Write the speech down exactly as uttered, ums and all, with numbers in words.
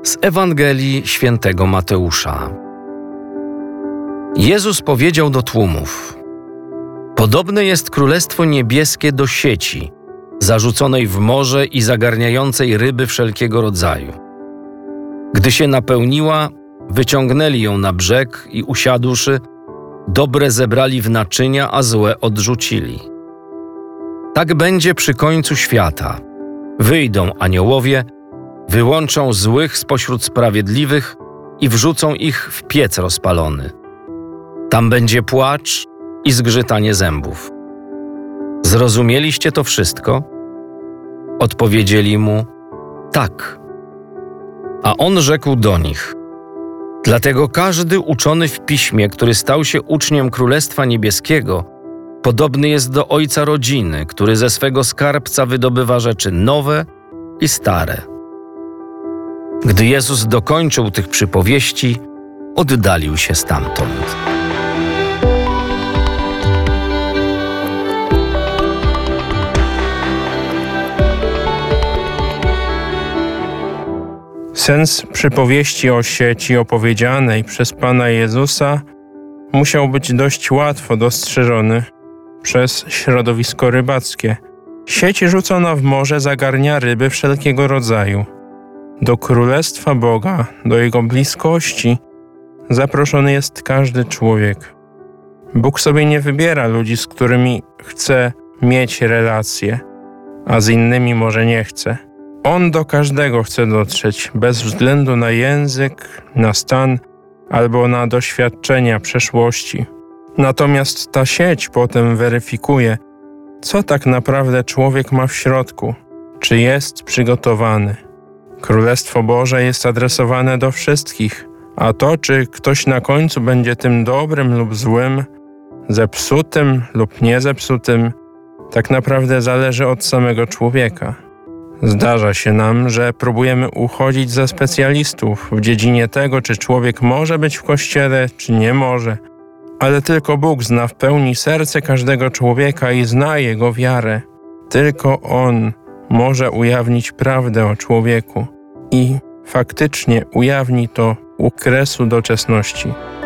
Z Ewangelii Świętego Mateusza. Jezus powiedział do tłumów: podobne jest Królestwo Niebieskie do sieci, zarzuconej w morze i zagarniającej ryby wszelkiego rodzaju. Gdy się napełniła, wyciągnęli ją na brzeg i usiadłszy, dobre zebrali w naczynia, a złe odrzucili. Tak będzie przy końcu świata. Wyjdą aniołowie, wyłączą złych spośród sprawiedliwych i wrzucą ich w piec rozpalony. Tam będzie płacz i zgrzytanie zębów. Zrozumieliście to wszystko? Odpowiedzieli mu: tak. A on rzekł do nich: dlatego każdy uczony w piśmie, który stał się uczniem Królestwa Niebieskiego, podobny jest do ojca rodziny, który ze swego skarbca wydobywa rzeczy nowe i stare. Gdy Jezus dokończył tych przypowieści, oddalił się stamtąd. Sens przypowieści o sieci opowiedzianej przez Pana Jezusa musiał być dość łatwo dostrzeżony przez środowisko rybackie. Sieć rzucona w morze zagarnia ryby wszelkiego rodzaju. Do Królestwa Boga, do Jego bliskości zaproszony jest każdy człowiek. Bóg sobie nie wybiera ludzi, z którymi chce mieć relacje, a z innymi może nie chce. On do każdego chce dotrzeć, bez względu na język, na stan albo na doświadczenia przeszłości. Natomiast ta sieć potem weryfikuje, co tak naprawdę człowiek ma w środku, czy jest przygotowany. Królestwo Boże jest adresowane do wszystkich, a to, czy ktoś na końcu będzie tym dobrym lub złym, zepsutym lub niezepsutym, tak naprawdę zależy od samego człowieka. Zdarza się nam, że próbujemy uchodzić za specjalistów w dziedzinie tego, czy człowiek może być w Kościele, czy nie może. Ale tylko Bóg zna w pełni serce każdego człowieka i zna jego wiarę. Tylko On może ujawnić prawdę o człowieku i faktycznie ujawni to u kresu doczesności.